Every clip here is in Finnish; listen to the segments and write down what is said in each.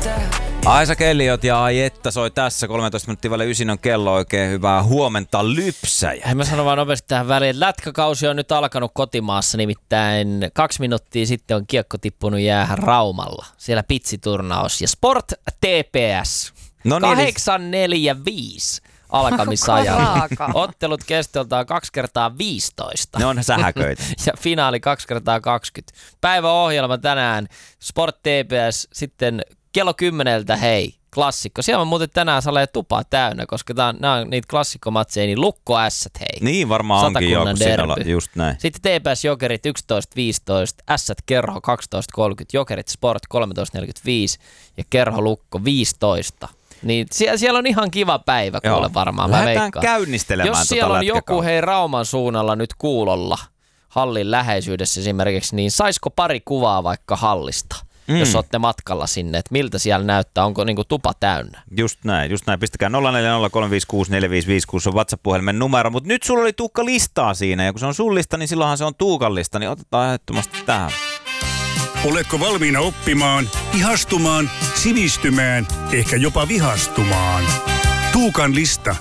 Aisa Kelliot ja ai että soi tässä. 13 minuuttia vaille 9 on kello. Oikein hyvää huomenta, lypsäjät. Mä sanon vaan nopeasti tähän väliin. Lätkäkausi on nyt alkanut kotimaassa, nimittäin 2 minuuttia sitten on kiekko tippunut jäähän Raumalla. Siellä pitsiturnaus ja Sport TPS. No niin, 8-4-5 alkamisajalla. Ottelut kestoltaan 2x15. ne on sähköitä. Ja finaali 2x20. Päiväohjelma tänään Sport TPS, sitten kello 10, hei, klassikko. Siellä on muuten tänään salee tupaa täynnä, koska nämä on niitä klassikkomatseja, niin Lukko Ässät, hei. Niin varmaan onkin joku siinä, just näin. Sitten TPS Jokerit 11.15, Ässät Kerho 12.30, Jokerit Sport 13.45 ja Kerho Lukko 15. Niin siellä on ihan kiva päivä, kuule varmaan. Lähdetään käynnistelemään jos siellä on joku hei Rauman suunnalla nyt kuulolla hallin läheisyydessä esimerkiksi, niin saisiko pari kuvaa vaikka hallista? Jos olette matkalla sinne, että miltä siellä näyttää, onko niinku tupa täynnä. Just näin. Pistäkää 0403564556 on WhatsApp-puhelimen numero, mutta nyt sulla oli Tuukka listaa siinä, ja kun se on sun lista, niin silloinhan se on Tuukan lista, niin otetaan ehdottomasti tähän. Oletko valmiina oppimaan, ihastumaan, sivistymään, ehkä jopa vihastumaan? Tuukan lista.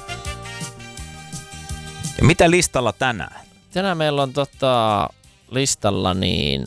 Ja mitä listalla tänään? Tänään meillä on listalla niin...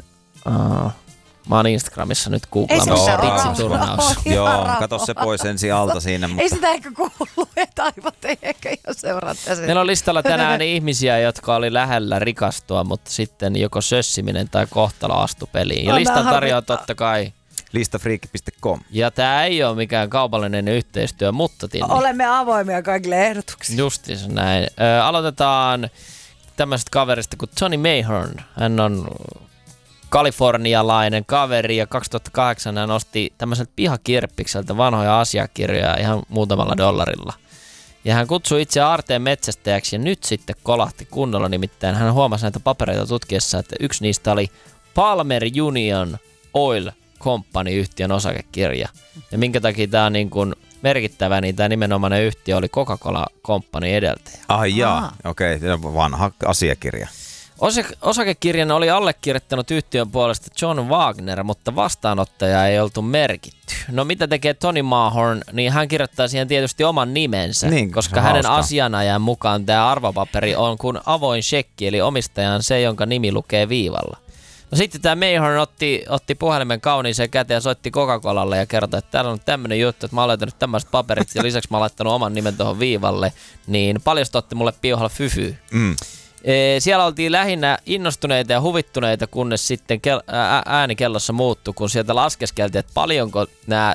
Mä oon Instagramissa nyt googlaamassa pitsiturnaus. Joo, kato se pois ensin alta siinä. Mutta... Ei sitä ehkä kuulu, että aivot ei ehkä ihan seuraa tässä. Meillä on listalla tänään ihmisiä, jotka oli lähellä rikastua, mutta sitten joko sössiminen tai kohtalo astui peliin. Ja listan tarjoaa totta kai listafreak.com. Ja tää ei ole mikään kaupallinen yhteistyö, mutta olemme avoimia kaikille ehdotuksille. Justiinsa näin. Aloitetaan tämmöisestä kaverista kuin Johnny Mayhorn. Hän on kalifornialainen kaveri ja 2008 hän osti tämmöiseltä pihakirppikseltä vanhoja asiakirjoja ihan muutamalla dollarilla. Ja hän kutsui itse aarteen metsästäjäksi ja nyt sitten kolahti kunnolla, nimittäin hän huomasi näitä papereita tutkiessa, että yksi niistä oli Palmer Union Oil Company-yhtiön osakekirja. Ja minkä takia tämä on niin kuin merkittävä, niin tämä nimenomainen yhtiö oli Coca-Cola Company edeltäjä. Ai jaa, okei, vanha asiakirja. Osakekirjan oli allekirjoittanut yhtiön puolesta John Wagner, mutta vastaanottaja ei oltu merkitty. No mitä tekee Tony Mayhorn, niin hän kirjoittaa siihen tietysti oman nimensä, niin, koska hänen asianajan mukaan tämä arvopaperi on kuin avoin shekki, eli omistaja on se, jonka nimi lukee viivalla. No sitten tämä Mayhorn otti puhelimen kauniiseen käteen ja soitti Coca-Colalle ja kertoi, että täällä on tämmöinen juttu, että mä oon löytänyt tämmöiset paperit ja lisäksi mä oon laittanut oman nimen tuohon viivalle, niin paljastoitte mulle piuhalla fyfyy. Siellä oltiin lähinnä innostuneita ja huvittuneita, kunnes sitten ääni kellossa muuttui, kun sieltä laskeskeltiin, että paljonko nämä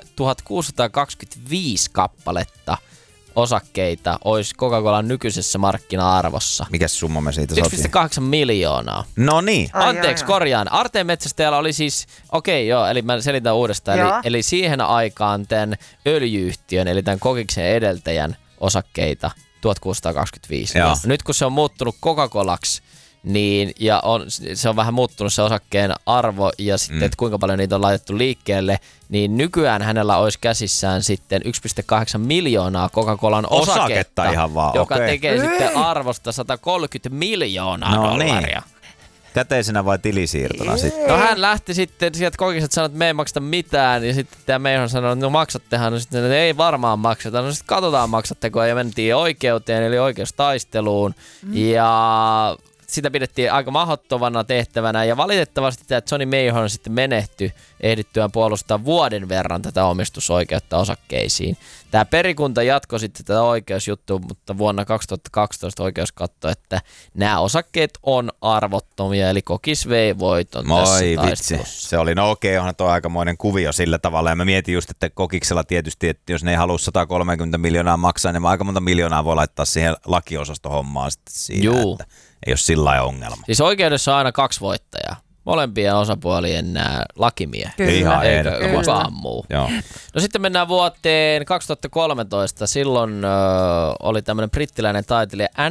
1625 kappaletta osakkeita olisi Coca-Colan nykyisessä markkina-arvossa. Mikäs summa me siitä saatiin? 1,8 miljoonaa. No niin. Anteeksi, korjaan. Aarteen metsästäjällä oli siis, eli mä selitän uudestaan, eli siihen aikaan tämän öljyyhtiön, eli tämän Kokiksen edeltäjän osakkeita 1625. Nyt kun se on muuttunut Coca-Colaksi, niin, ja se on vähän muuttunut se osakkeen arvo ja sitten, että kuinka paljon niitä on laitettu liikkeelle, niin nykyään hänellä olisi käsissään sitten 1,8 miljoonaa Coca-Colan osaketta ihan vaan, joka tekee sitten arvosta 130 miljoonaa dollaria. Käteisenä vai tilisiirtona sitten? No hän lähti sitten sieltä Kokikset sanoi, että me ei makseta mitään, ja sitten tämä Mayhorn sanoi, että no maksattehan, no sitten että ei varmaan makseta, no sitten katsotaan maksatteko, ja mentiin oikeuteen, eli oikeustaisteluun, ja sitä pidettiin aika mahdottomana tehtävänä, ja valitettavasti tämä Johnny Mayhorn sitten menehtyi ehdittyään puolustaa vuoden verran tätä omistusoikeutta osakkeisiin. Tämä perikunta jatkoi sitten tätä oikeusjuttua, mutta vuonna 2012 oikeus katsoi, että nämä osakkeet on arvottomia, eli Kokis vei voiton tässä taistelussa. Se oli, onhan tuo aikamoinen kuvio sillä tavalla, ja mä mietin just, että Kokiksella tietysti, että jos ne ei halua 130 miljoonaa maksaa, niin aika monta miljoonaa voi laittaa siihen lakiosastohommaan sitten siinä, että ei ole sillä lailla ongelma. Siis oikeudessa on aina 2 voittajaa. Molempien osapuolien lakimiehet. Ihan eikä kukaan muu. Joo. No sitten mennään vuoteen 2013. Silloin oli tämmöinen brittiläinen taiteilija